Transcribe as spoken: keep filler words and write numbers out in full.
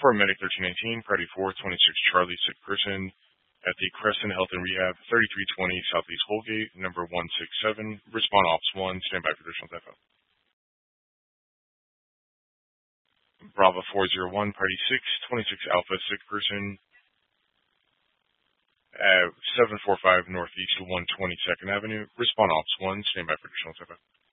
Medic thirteen nineteen, Priority four, twenty-six Charlie, sick person at the Crescent Health and Rehab, thirty-three twenty Southeast Holgate, number one six seven. Respond Ops one, stand by for additional defo. Bravo four zero one, Party six, twenty-six Alpha, sick person at seven forty-five Northeast one twenty-second Avenue. Respond Ops one, stand by for additional defo.